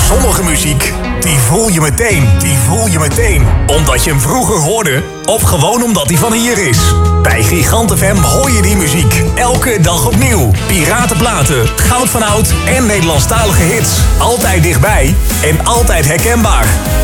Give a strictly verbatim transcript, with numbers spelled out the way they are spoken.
Sommige muziek, die voel je meteen, die voel je meteen. Omdat je hem vroeger hoorde, of gewoon omdat hij van hier is. Bij Gigant F M hoor je die muziek, elke dag opnieuw. Piratenplaten, goud van oud en Nederlandstalige hits. Altijd dichtbij en altijd herkenbaar.